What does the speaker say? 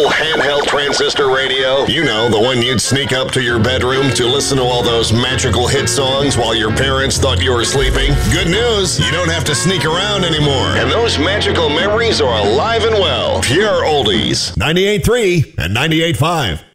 old handheld transistor radio? You know, the one you'd sneak up to your bedroom to listen to all those magical hit songs while your parents thought you were sleeping? Good news, you don't have to sneak around anymore. And those magical memories are alive and well. Pure oldies. 98.3 and 98.5.